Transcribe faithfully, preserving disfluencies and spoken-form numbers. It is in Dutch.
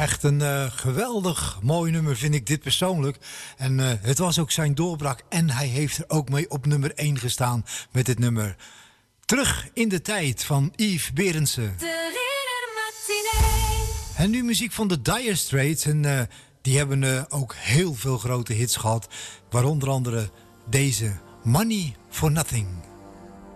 echt een uh, geweldig mooi nummer vind ik dit persoonlijk. En uh, het was ook zijn doorbraak. En hij heeft er ook mee op nummer één gestaan met dit nummer. Terug in de tijd van Yves Berendsen. En nu muziek van de Dire Straits. En uh, die hebben uh, ook heel veel grote hits gehad. Waaronder andere deze Money for Nothing.